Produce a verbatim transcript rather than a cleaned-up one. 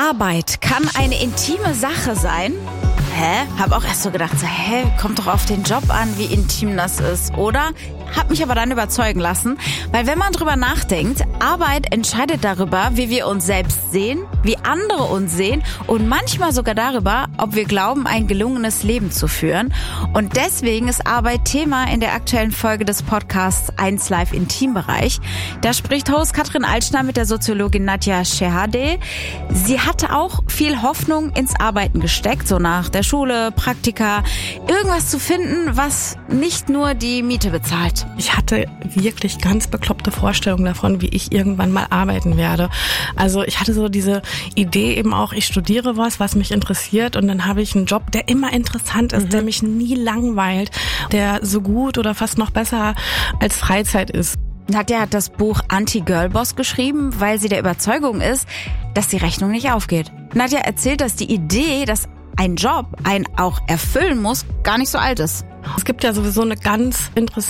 Arbeit kann eine intime Sache sein. Hä? Hab auch erst so gedacht, so, hä, kommt doch auf den Job an, wie intim das ist, oder? Hab mich aber dann überzeugen lassen, weil wenn man drüber nachdenkt, Arbeit entscheidet darüber, wie wir uns selbst sehen, wie andere uns sehen und manchmal sogar darüber, ob wir glauben, ein gelungenes Leben zu führen. Und deswegen ist Arbeit Thema in der aktuellen Folge des Podcasts eins Live Intimbereich. Da spricht Host Katrin Altschner mit der Soziologin Nadja Shehadeh. Sie hatte auch viel Hoffnung ins Arbeiten gesteckt, so nach der Schule, Praktika, irgendwas zu finden, was nicht nur die Miete bezahlt. Ich hatte wirklich ganz bekloppte Vorstellungen davon, wie ich irgendwann mal arbeiten werde. Also ich hatte so diese Idee eben auch, ich studiere was, was mich interessiert und dann habe ich einen Job, der immer interessant ist, mhm. der mich nie langweilt, der so gut oder fast noch besser als Freizeit ist. Nadja hat das Buch Anti-Girlboss geschrieben, weil sie der Überzeugung ist, dass die Rechnung nicht aufgeht. Nadja erzählt, dass die Idee, dass ein Job einen auch erfüllen muss, gar nicht so alt ist. Es gibt ja sowieso eine ganz interessante